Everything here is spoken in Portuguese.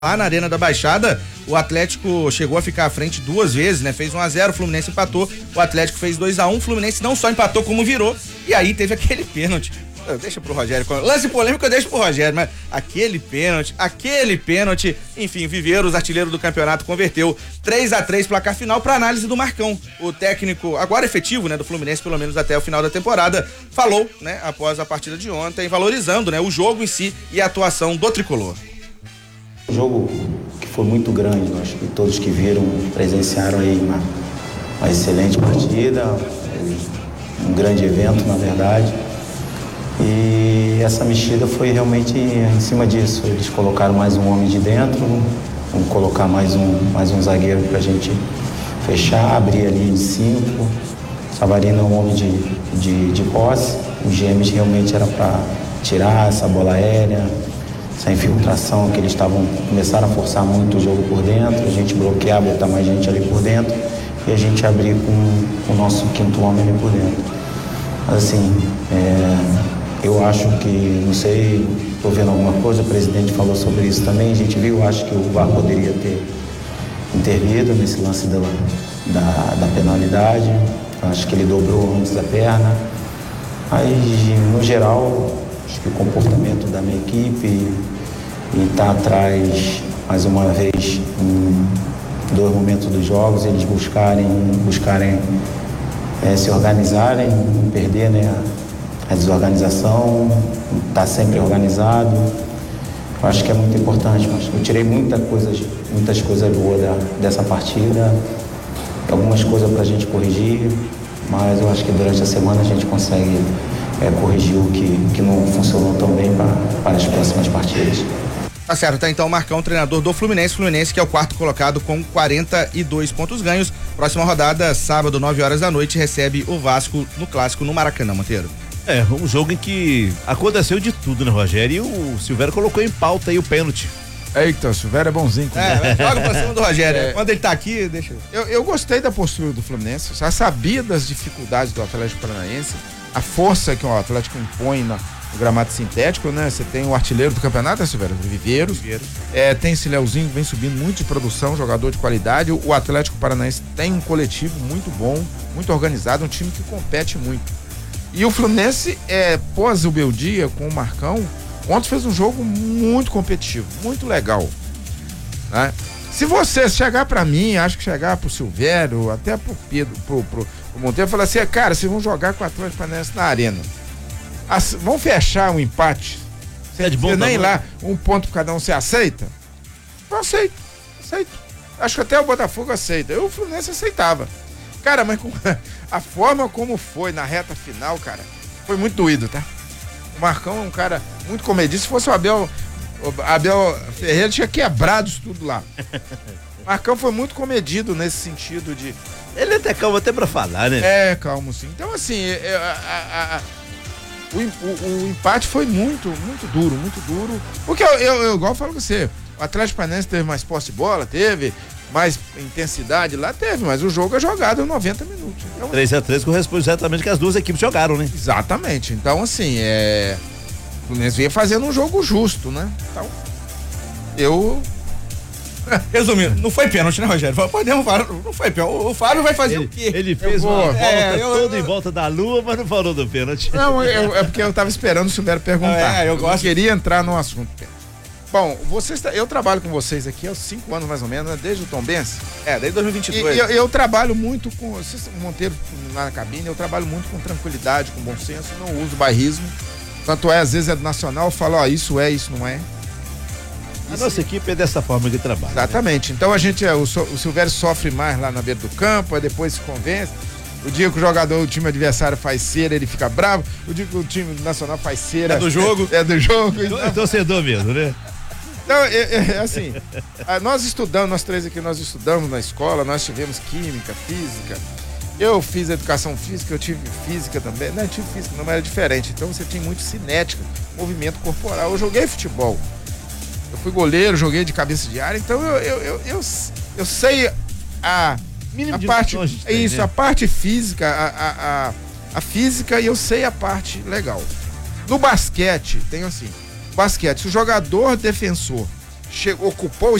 Lá na Arena da Baixada, o Atlético chegou a ficar à frente 2 vezes, né? Fez 1-0, o Fluminense empatou, o Atlético fez 2-1, o Fluminense não só empatou como virou, e aí teve aquele pênalti. Deixa pro Rogério, lance polêmico eu deixo pro Rogério, mas aquele pênalti, enfim, Viveiros, artilheiro do campeonato, converteu 3-3, placar final para análise do Marcão. O técnico, agora efetivo, né, do Fluminense, pelo menos até o final da temporada, falou, né, após a partida de ontem, valorizando, né, o jogo em si e a atuação do tricolor. Um jogo que foi muito grande, acho que todos que viram presenciaram aí uma excelente partida, um grande evento, na verdade. E essa mexida foi realmente em cima disso. Eles colocaram mais um homem de dentro, vão colocar mais um zagueiro para a gente fechar, abrir a linha de 5. Savarino é um homem de posse. Os Gêmeos realmente era para tirar essa bola aérea, essa infiltração que eles começaram a forçar muito o jogo por dentro, a gente bloquear, botar mais gente ali por dentro e a gente abrir com o nosso quinto homem ali por dentro. Mas assim, eu acho que, não sei, estou vendo alguma coisa, o presidente falou sobre isso também, a gente viu, acho que o VAR poderia ter intervido nesse lance da penalidade, acho que ele dobrou antes da perna, mas no geral, acho que o comportamento da minha equipe e tá atrás, mais uma vez, em 2 momentos dos jogos, eles buscarem se organizarem, não perder, né, a desorganização, tá sempre organizado. Eu acho que é muito importante, mas eu tirei muitas coisas boas dessa partida, algumas coisas para a gente corrigir, mas eu acho que durante a semana a gente consegue corrigir o que não funcionou tão bem para as próximas partidas. Tá certo, tá então o Marcão, treinador do Fluminense que é o 4º colocado com 42 pontos ganhos. Próxima rodada, sábado, 9 horas da noite, recebe o Vasco no clássico no Maracanã, Monteiro. Um jogo em que aconteceu de tudo, né, Rogério? E o Silvério colocou em pauta aí o pênalti. Eita, o Silvério é bonzinho. Joga pra cima do Rogério. Quando ele tá aqui, deixa eu gostei da postura do Fluminense, já sabia das dificuldades do Atlético Paranaense, a força que o Atlético impõe no gramado sintético, né? Você tem o artilheiro do campeonato, Silvério, Viveiros. Tem esse Leozinho que vem subindo muito de produção, jogador de qualidade. O Atlético Paranaense tem um coletivo muito bom, muito organizado, um time que compete muito. E o Fluminense, pós o Beldia com o Marcão, ontem fez um jogo muito competitivo, muito legal, né? Se você chegar pra mim, acho que chegar pro Silvério, até pro Pedro, pro Monteiro, falar assim, cara, vocês vão jogar com o Atlético Paranaense na arena. Vão fechar um empate? Você nem lá, 1 ponto por cada um, você aceita? Eu aceito. Acho que até o Botafogo aceita. O Fluminense aceitava. Cara, mas a forma como foi na reta final, cara, foi muito doído, tá? O Marcão é um cara muito comedido. Se fosse o Abel Ferreira, tinha quebrado isso tudo lá. O Marcão foi muito comedido nesse sentido de... Ele até calmo até pra falar, né? Calmo sim. Então, assim, o empate foi muito duro. Porque eu igual eu falo com você, o Atlético Paranaense teve mais posse de bola, teve mais intensidade lá, teve, mas o jogo é jogado em 90 minutos. Então, 3-3 corresponde exatamente que as duas equipes jogaram, né? Exatamente. Então, assim, o Fluminense vinha fazendo um jogo justo, né? Então, resumindo, não foi pênalti, né, Rogério? Podemos falar, não foi pênalti. O Fábio vai fazer o quê? Ele fez uma volta toda em volta da lua, mas não falou do pênalti. Não, é porque eu tava esperando o Silvério perguntar. Eu queria entrar no assunto. Bom, eu trabalho com vocês aqui há 5 anos mais ou menos, né? Desde o Tombense. Desde 2022. E eu trabalho muito com, o Monteiro lá na cabine, eu trabalho muito com tranquilidade, com bom senso, não uso bairrismo. Tanto às vezes é do Nacional, eu falo, isso não é. A nossa equipe é dessa forma que trabalha. Exatamente. Né? Então o Silvério sofre mais lá na beira do campo, aí depois se convence. O dia que o time adversário faz cera, ele fica bravo. O dia que o time nacional faz cera... É do jogo. É do jogo. É torcedor mesmo, né? Então, assim, nós 3 aqui, nós estudamos na escola, nós tivemos química, física. Eu fiz educação física, eu tive física também. Não, eu tive física, não, mas era diferente. Então você tinha muito cinética, movimento corporal. Eu joguei futebol. Eu fui goleiro, joguei de cabeça de área, então eu sei a parte, a parte física, a física, e eu sei a parte legal. No basquete, tem assim, basquete, se o jogador defensor ocupou